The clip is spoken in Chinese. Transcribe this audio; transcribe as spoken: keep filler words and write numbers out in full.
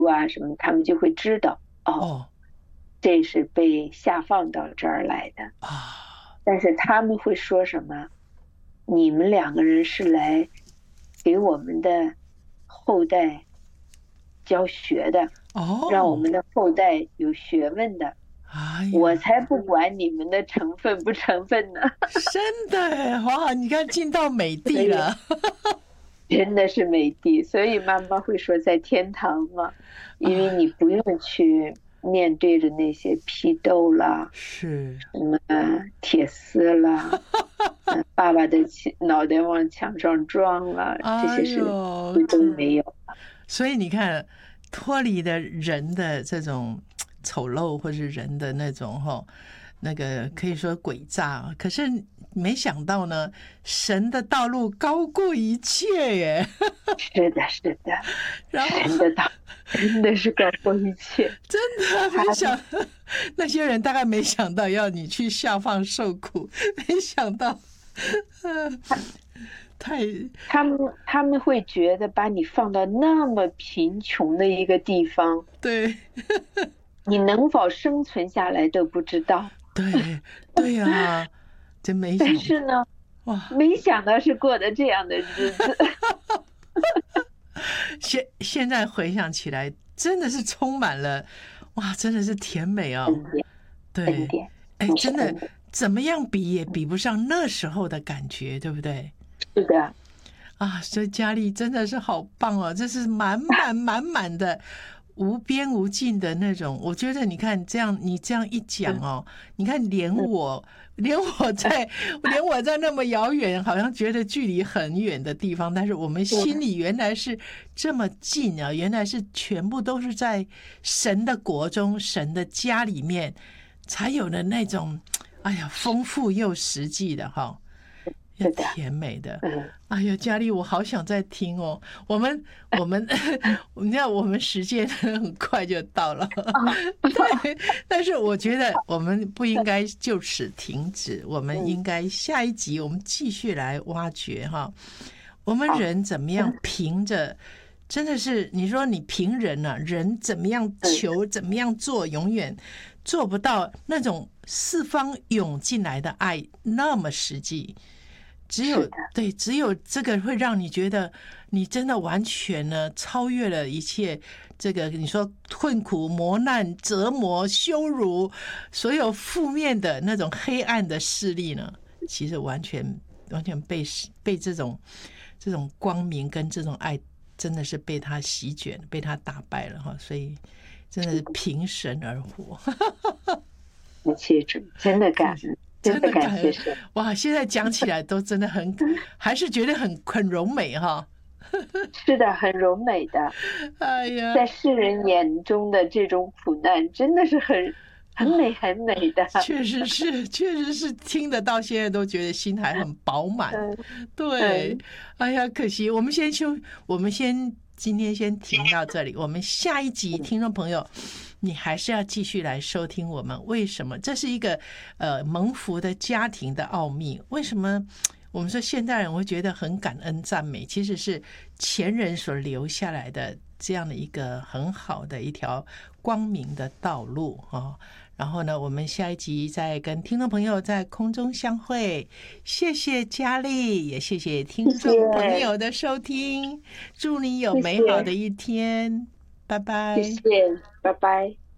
啊什么，他们就会知道哦， 哦这是被下放到这儿来的。 啊， 但是他们会说什么？你们两个人是来给我们的后代教学的，让我哦， 们的后代有学问的。 哎呀， 我才不管你们的成分不成分呢。 真的耶哇！你看进到美所以地了真的是美的，所以妈妈会说在天堂嘛，因为啊， 你不用去面对着那些批斗啦、 是什么铁丝啦，嗯，爸爸的气脑袋往墙上撞了，这哎些事呦， 都没有。 所以你看，脱离了人的这种丑陋，或是人的那种哈，那个可以说诡诈，可是没想到呢，神的道路高过一切耶。 是的，是的， 然后神的道真的是高过一切。 真的他没想，那些人大概没想到要你去下放受苦，没想到，呃，太他们他们会觉得把你放到那么贫穷的一个地方， 对你能否生存下来都不知道。 对对呀、真没但想到是呢， 哇！ 没想到是过的这样的日子。 现现在回想起来，真的是充满了哇，真的是甜美哦。 恩典，恩对， 典， 哎， 真是真的恩典。 怎么样比也比不上那时候的感觉，对不对？ 是的， 啊，所以佳丽真的是好棒哦，这是满满满满的。无边无尽的那种，我觉得你看这样，你这样一讲嗯哦，你看连嗯， 我，连我在，连我在那么遥远，好像觉得距离很远的地方，但是我们心是里原来是这么近啊，原来是全部都是在神的国中、神的家里面才有的那种，哎呀，丰富又实际的哈。又是的， 甜美的， 嗯， 哎呀，佳丽，我好想再听哦。我们我们，你看我们时间很快就到了，对。但是我觉得我们不应该就此停止，我们嗯， 应该下一集我们继续来挖掘哈，我们好， 人怎么样凭着。真的是，你说你凭人啊，人怎么样嗯， 求，怎么样做，永远做不到那种四方涌进来的爱那么实际。只有是的， 对，只有这个会让你觉得你真的完全呢超越了一切。这个你说困苦、磨难、折磨、羞辱，所有负面的那种黑暗的势力呢，其实完全完全被被这种这种光明跟这种爱，真的是被他席卷，被他打败了哈。所以真的是凭神而活。 感谢主，真的感恩，真的真的感恩感谢神。 哇！现在讲起来都真的很，还是觉得很很柔美哈。 是的，很柔美的， 哎呀， 在世人眼中的这种苦难，真的是很很美很美的。 确实是，确实是听得到，现在都觉得心还很饱满。 嗯对， 嗯， 哎呀，可惜我们先休，我们先今天先停到这里，我们下一集听众朋友。你还是要继续来收听我们。为什么？这是一个呃蒙福的家庭的奥秘。为什么我们说现代人会觉得很感恩赞美？其实是前人所留下来的这样的一个很好的一条光明的道路啊。然后呢，我们下一集再跟听众朋友在空中相会。谢谢佳丽，也谢谢听谢众朋谢友的收听。祝你有谢美好的谢一天，拜拜。 谢谢，拜拜。